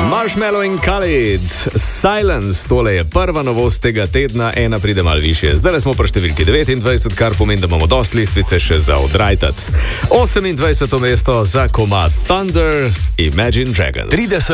Marshmallow in Khalid, Silence, tole je prva novost tega tedna, ena pride malo više. Zdaj smo pri številki 29, kar pomeni, da imamo dosti listvice še za odrajtac. 28. mesto za komad Thunder, Imagine Dragons. 30.